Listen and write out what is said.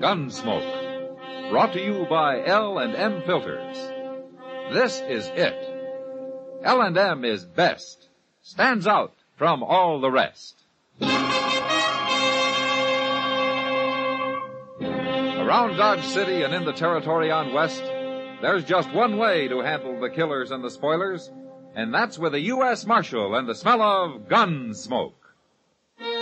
Gunsmoke. Brought to you by L&M Filters. This is it. L&M is best. Stands out from all the rest. Around Dodge City and in the territory on West, there's just one way to handle the killers and the spoilers, and that's with a U.S. Marshal and the smell of Gunsmoke.